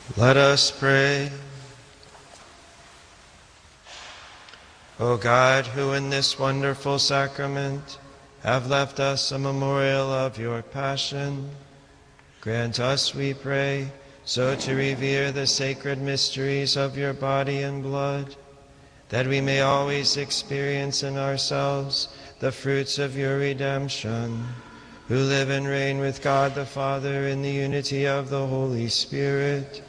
Let us pray. O God, who in this wonderful sacrament have left us a memorial of your passion, grant us, we pray, so to revere the sacred mysteries of your body and blood, that we may always experience in ourselves the fruits of your redemption, who live and reign with God the Father in the unity of the Holy Spirit,